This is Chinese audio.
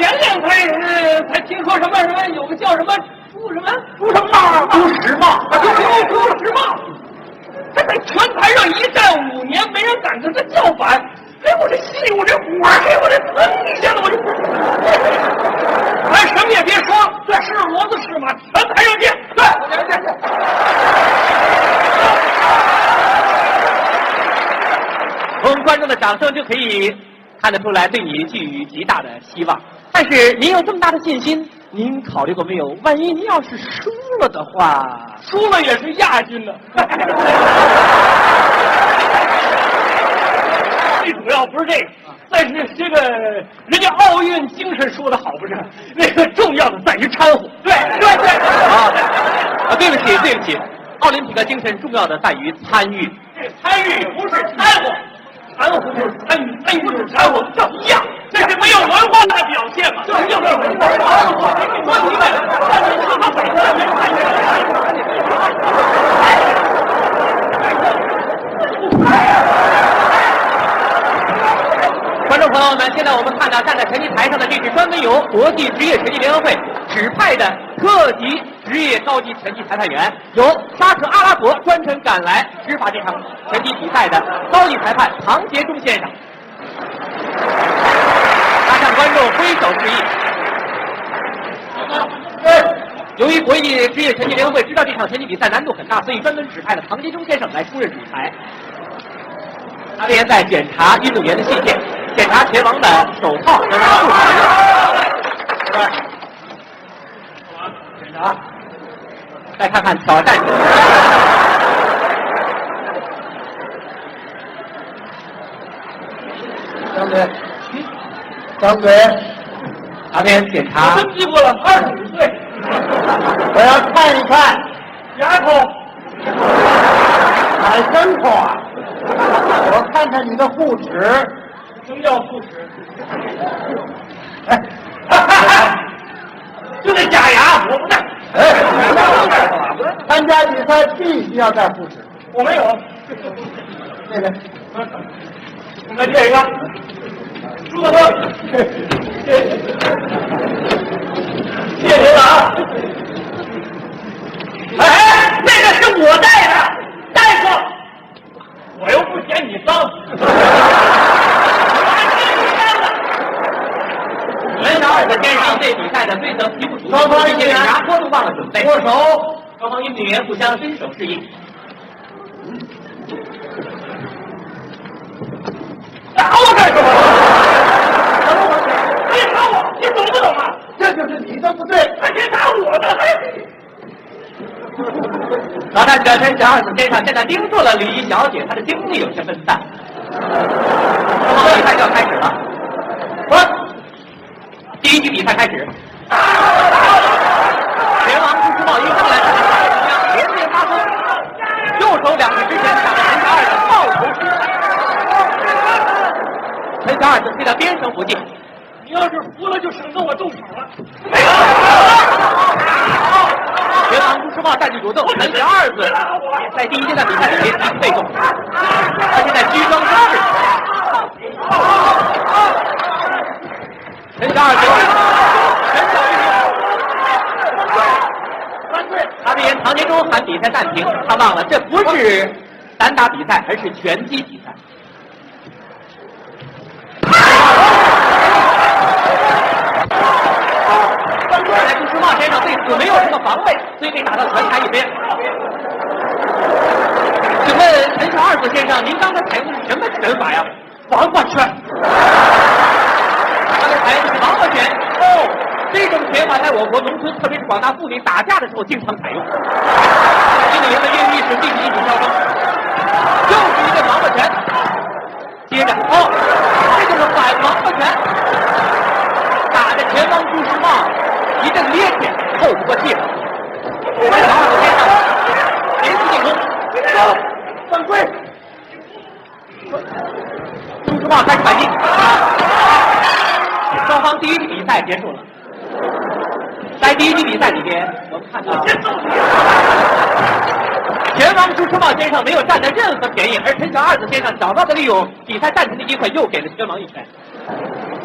前两天才听说什么有个叫什么朱什么朱时茂， 朱时茂，他在拳台上一站5年，没人敢跟他叫板。哎，我这心里我这火，哎，我这噌一下子我就，哎，什么也别说，这是骡子是马，拳台上见。对， 从观众的掌声就可以看得出来，对你寄予极大的希望。但是您有这么大的信心，您考虑过没有？万一您要是输了的话， 输了也是亚军呢。最主要不是这个，但是这个人家奥运精神说的好不是？那个重要的在于掺和。对。 对不起，奥林匹克精神重要的在于参与。 这参与不是掺和，掺和就是参与，参与不是掺和，这一样。这是没有文化的表现嘛？就是没有文化。说你观众朋友们，现在我们看到站在拳击台上的这是专门由国际职业拳击联合会指派的特级职业高级拳击裁判员，由沙特阿拉伯专程赶来执法这场拳击比赛的高级裁判唐杰忠先生。他向观众挥手致意。由于国际职业拳击联合会知道这场拳击比赛难度很大，所以专门指派了唐杰忠先生来出任主裁。他这边在检查运动员的器械，检查拳王的手套和护手。检查，再看看挑战者。 张嘴， 他边检查。 登记过了，25岁。 我要看一看牙口， 还真口啊！我看看你的护齿。 什么叫护齿？ 就那假牙，我不戴。参加比赛必须要戴护齿。 我没有。 那个， 来这个，朱大哥，谢谢您了啊！哎，那个是我戴的，戴过，我又不嫌你脏。 陈小二先生对比赛的规则极不熟悉， 双方运动员牙托都忘了准备。 握手， 双方运动员互相伸手示意。 打我干什么？别打我！你懂不懂啊？ 这就是你的不对。 别打我的！ 老战者陈小二先生现在盯住了李怡小姐，她的精力有些分散。双方比赛就要开始了。第一局比赛开始。拳王朱时茂一上来就连续发功，右手2指之前打了陈小二的抱头失败。陈小二就推到边绳附近。 你要是服了，就省得我动手了。 拳王朱时茂占据主动，陈小二子在第一阶段比赛里一直被动，他现在居中之势。陈小二他这边唐杰忠喊比赛暂停，他忘了这不是单打比赛，而是拳击比赛。看来朱时茂先生对此没有什么防备，所以被打到拳台一边。请问陈小二子先生，您刚才采用的是什么拳法呀？ 王八拳。 刚才采用的是王八拳。哦。这种拳法在我国农村，特别是广大妇女打架的时候经常采用。运动员的越狱是立即一起交锋，又是一个王八拳，接着这就是反王八拳，打的拳王朱时茂一阵趔趄，透不过气来。王二先生连续进攻， 犯规！ 朱时茂开始反击，双方第一局比赛结束了。在第一局比赛里边，我们看到拳王朱时茂先生没有占得任何便宜，而陈小二子先生找到的利用比赛暂停的机会，又给了拳王一拳。